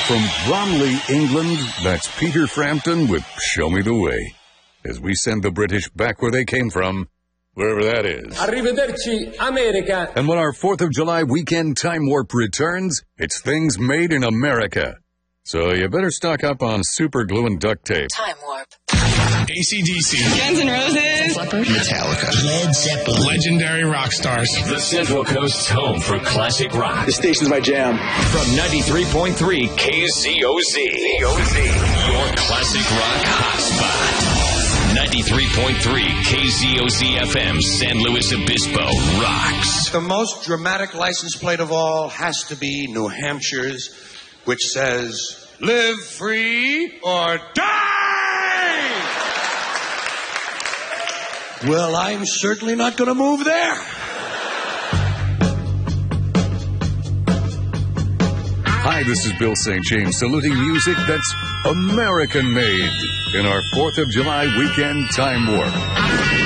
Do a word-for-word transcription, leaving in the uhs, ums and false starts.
From Bromley, England, that's Peter Frampton with Show Me the Way. As we send the British back where they came from, wherever that is. Arrivederci, America. And when our fourth of July weekend time warp returns, it's things made in America. So you better stock up on super glue and duct tape. Time warp. A C D C. Guns N' Roses. Metallica. Led Zeppelin. Legendary rock stars. The Central Coast's home for classic rock. The station's my jam. From ninety-three point three K Z O Z. Your classic rock hotspot. ninety-three point three K Z O Z F M, San Luis Obispo rocks. The most dramatic license plate of all has to be New Hampshire's, which says, live free or die! Well, I'm certainly not going to move there. Hi, this is Bill Saint James, saluting music that's American-made in our fourth of July weekend time warp.